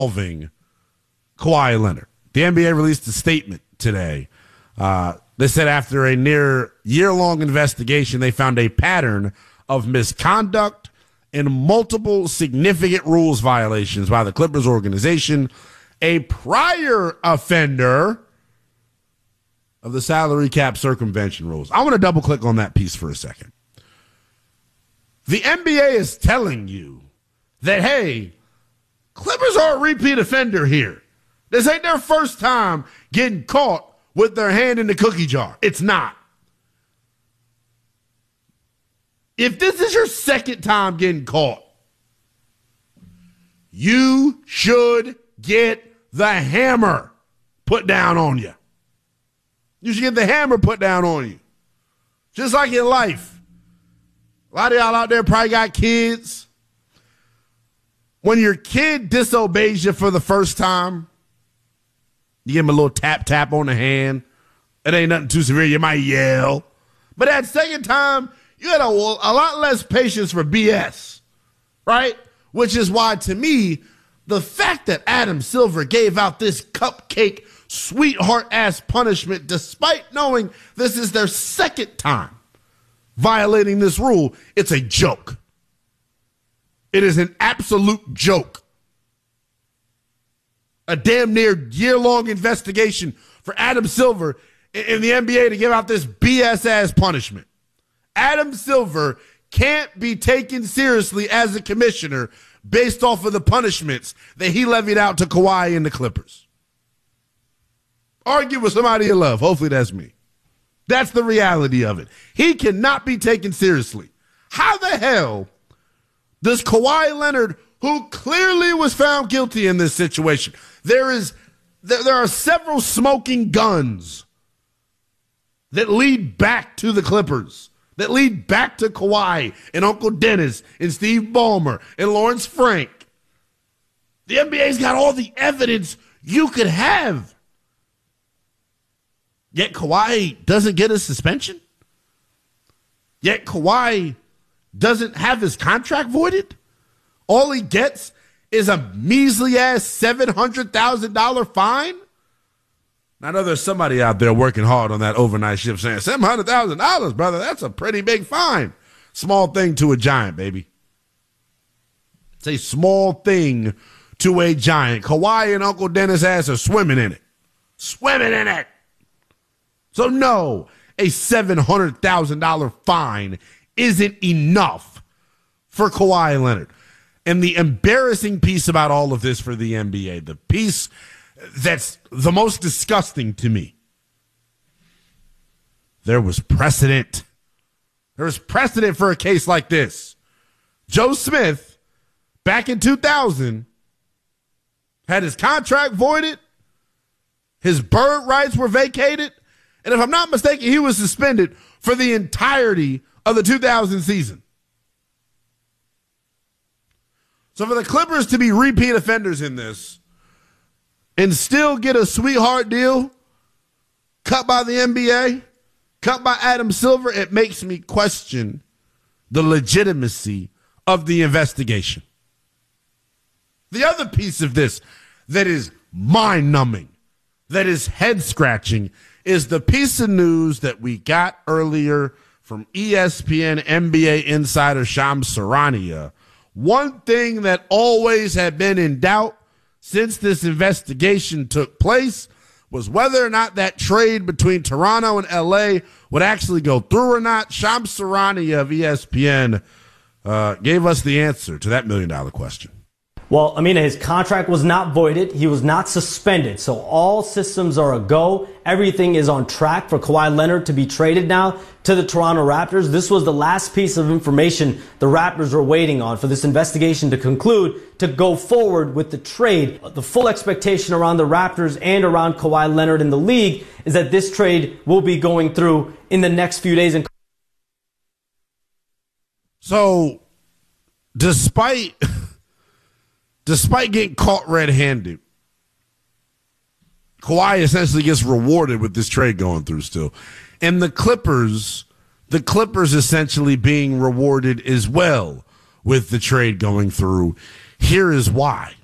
involving Kawhi Leonard. The NBA released a statement today. They said after a near year-long investigation, they found a pattern of misconduct and multiple significant rules violations by the Clippers organization, a prior offender of the salary cap circumvention rules. I want to double-click on that piece for a second. The NBA is telling you that, hey, Clippers are a repeat offender here. This ain't their first time getting caught with their hand in the cookie jar. It's not. If this is your second time getting caught, you should get the hammer put down on you. You should get the hammer put down on you. Just like in life. A lot of y'all out there probably got kids. When your kid disobeys you for the first time, you give him a little tap on the hand. It ain't nothing too severe. You might yell. But that second time, you had a lot less patience for BS, right? Which is why, to me, the fact that Adam Silver gave out this cupcake, sweetheart-ass punishment, despite knowing this is their second time violating this rule, it's a joke. It is an absolute joke. A damn near year-long investigation for Adam Silver in the NBA to give out this BS-ass punishment. Adam Silver can't be taken seriously as a commissioner based off of the punishments that he levied out to Kawhi and the Clippers. Argue with somebody you love. Hopefully that's me. That's the reality of it. He cannot be taken seriously. How the hell does Kawhi Leonard, who clearly was found guilty in this situation, there are several smoking guns that lead back to the Clippers, that lead back to Kawhi and Uncle Dennis and Steve Ballmer and Lawrence Frank. The NBA's got all the evidence you could have. Yet Kawhi doesn't get a suspension? Yet Kawhi doesn't have his contract voided? All he gets is a measly-ass $700,000 fine? I know there's somebody out there working hard on that overnight shift saying, $700,000, brother, that's a pretty big fine. Small thing to a giant, baby. It's a small thing to a giant. Kawhi and Uncle Dennis' ass are swimming in it. Swimming in it. So no, a $700,000 fine isn't enough for Kawhi Leonard. And the embarrassing piece about all of this for the NBA, the piece that's the most disgusting to me, there was precedent. There was precedent for a case like this. Joe Smith, back in 2000, had his contract voided, his bird rights were vacated, and if I'm not mistaken, he was suspended for the entirety of the 2000 season. So for the Clippers to be repeat offenders in this and still get a sweetheart deal cut by the NBA, cut by Adam Silver, it makes me question the legitimacy of the investigation. The other piece of this that is mind-numbing, that is head-scratching, is the piece of news that we got earlier from ESPN NBA insider Shams Charania. One thing that always had been in doubt since this investigation took place was whether or not that trade between Toronto and LA would actually go through or not. Shams Charania of ESPN gave us the answer to that $1 million question. Well, Amina, his contract was not voided. He was not suspended. So all systems are a go. Everything is on track for Kawhi Leonard to be traded now to the Toronto Raptors. This was the last piece of information the Raptors were waiting on for this investigation to conclude, to go forward with the trade. The full expectation around the Raptors and around Kawhi Leonard in the league is that this trade will be going through in the next few days. So, despite getting caught red-handed, Kawhi essentially gets rewarded with this trade going through still. And the Clippers essentially being rewarded as well with the trade going through. Here is why.